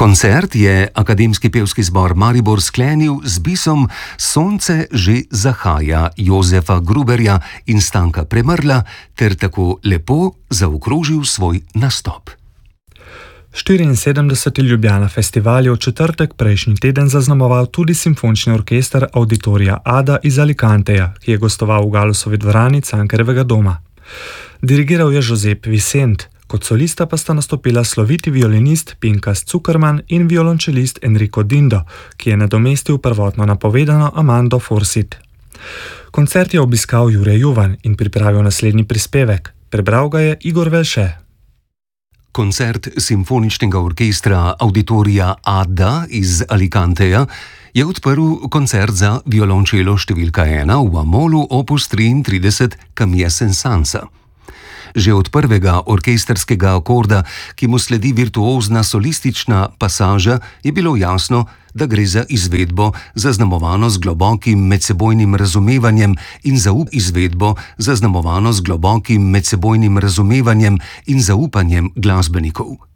Koncert je Akademski pevski zbor Maribor sklenil z bisom Sonce že zahaja Jozefa Gruberja in Stanka Premrla ter tako lepo zaokrožil svoj nastop. 74. Ljubljana festival je v četrtek prejšnji teden zaznamoval tudi simfonični orkester Auditorija Ada iz Alicanteja, ki je gostoval v Galusovi dvorani Cankarjevega doma. Dirigiral je Josep Vicent, kot solista pa sta nastopila sloviti violinist Pinkas Zukerman in violončelist Enrico Dindo, ki je nadomestil prvotno napovedano Amando Forsyth. Koncert je obiskal Jure Juvan in pripravil naslednji prispevek. Prebral ga je Igor Velše. Koncert simfoničnega orkestra Auditorija Ada iz Alicanteja je odprl koncert za violončelo številka 1 v Amolu opus 33 Camille Saint-Saëns. Že od prvega orkestrskega akorda, ki mu sledi virtuozna solistična pasaža, je bilo jasno, da gre za izvedbo zaznamovano z globokim medsebojnim razumevanjem in zaupanjem glasbenikov.